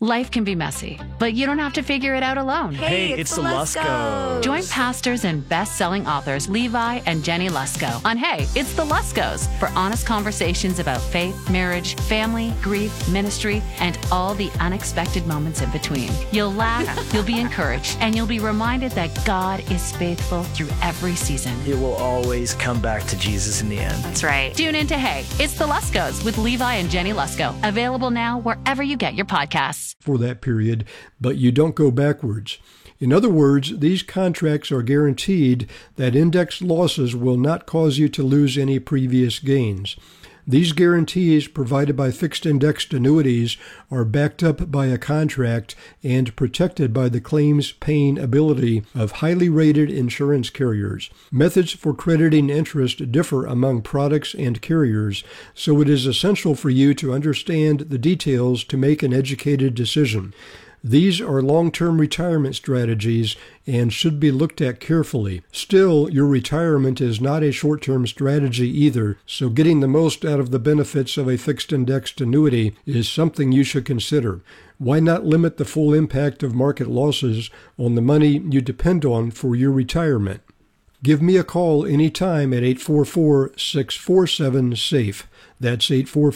Life can be messy, but you don't have to figure it out alone. Hey, it's the Luskos. Join pastors and best-selling authors Levi and Jenny Lusko on Hey, It's the Luskos for honest conversations about faith, marriage, family, grief, ministry, and all the unexpected moments in between. You'll laugh, you'll be encouraged, and you'll be reminded that God is faithful through every season. It will always come back to Jesus in the end. That's right. Tune in to Hey, It's the Luskos with Levi and Jenny Lusko. Available now wherever you get your podcasts. For that period, but you don't go backwards. In other words, these contracts are guaranteed that index losses will not cause you to lose any previous gains. These guarantees provided by fixed indexed annuities are backed up by a contract and protected by the claims paying ability of highly rated insurance carriers. Methods for crediting interest differ among products and carriers, so it is essential for you to understand the details to make an educated decision. These are long-term retirement strategies and should be looked at carefully. Still, your retirement is not a short-term strategy either, so getting the most out of the benefits of a fixed-indexed annuity is something you should consider. Why not limit the full impact of market losses on the money you depend on for your retirement? Give me a call anytime at 844-647-SAFE. That's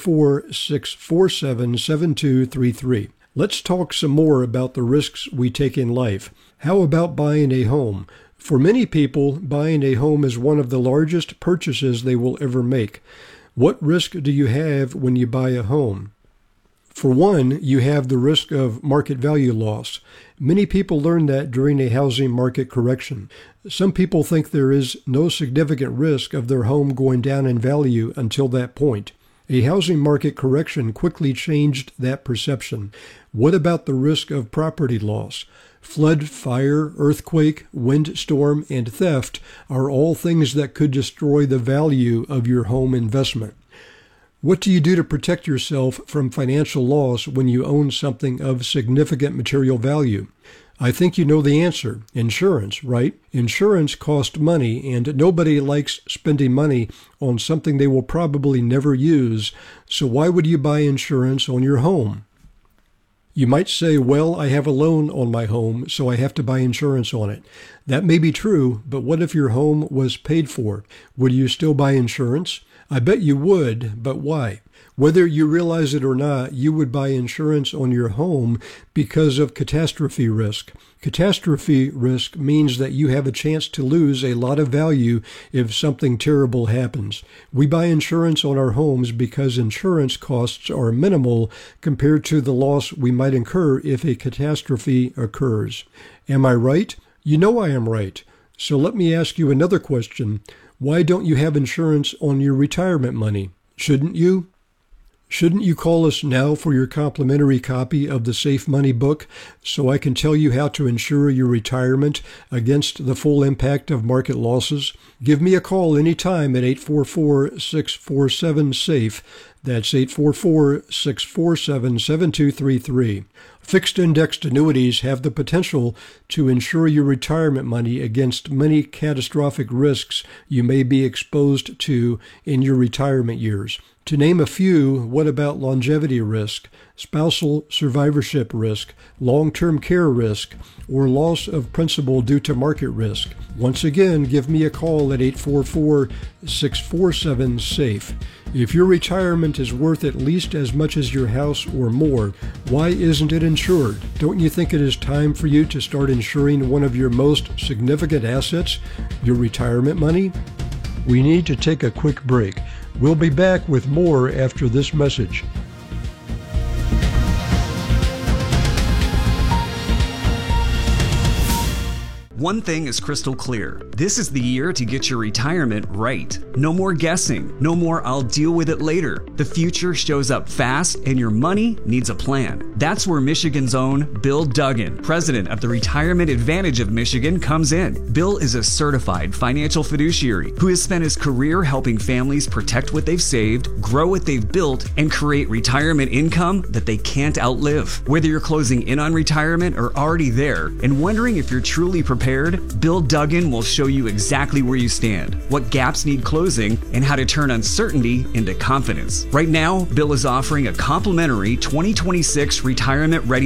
844-647-7233. Let's talk some more about the risks we take in life. How about buying a home? For many people, buying a home is one of the largest purchases they will ever make. What risk do you have when you buy a home? For one, you have the risk of market value loss. Many people learn that during a housing market correction. Some people think there is no significant risk of their home going down in value until that point. A housing market correction quickly changed that perception. What about the risk of property loss? Flood, fire, earthquake, windstorm, and theft are all things that could destroy the value of your home investment. What do you do to protect yourself from financial loss when you own something of significant material value? I think you know the answer. Insurance, right? Insurance costs money, and nobody likes spending money on something they will probably never use. So why would you buy insurance on your home? You might say, well, I have a loan on my home, so I have to buy insurance on it. That may be true, but what if your home was paid for? Would you still buy insurance? I bet you would, but why? Whether you realize it or not, you would buy insurance on your home because of catastrophe risk. Catastrophe risk means that you have a chance to lose a lot of value if something terrible happens. We buy insurance on our homes because insurance costs are minimal compared to the loss we might incur if a catastrophe occurs. Am I right? You know I am right. So let me ask you another question. Why don't you have insurance on your retirement money? Shouldn't you? Shouldn't you call us now for your complimentary copy of the Safe Money book so I can tell you how to insure your retirement against the full impact of market losses? Give me a call anytime at 844-647-SAFE. That's 844-647-7233. Fixed indexed annuities have the potential to insure your retirement money against many catastrophic risks you may be exposed to in your retirement years. To name a few, what about longevity risk, spousal survivorship risk, long-term care risk, or loss of principal due to market risk? Once again, give me a call at 844-647-SAFE. If your retirement is worth at least as much as your house or more, why isn't it insured? Don't you think it is time for you to start insuring one of your most significant assets, your retirement money? We need to take a quick break. We'll be back with more after this message. One thing is crystal clear. This is the year to get your retirement right. No more guessing. No more I'll deal with it later. The future shows up fast and your money needs a plan. That's where Michigan's own Bill Duggan, president of the Retirement Advantage of Michigan, comes in. Bill is a certified financial fiduciary who has spent his career helping families protect what they've saved, grow what they've built, and create retirement income that they can't outlive. Whether you're closing in on retirement or already there and wondering if you're truly prepared, Bill Duggan will show you exactly where you stand, what gaps need closing, and how to turn uncertainty into confidence. Right now, Bill is offering a complimentary 2026 Retirement Ready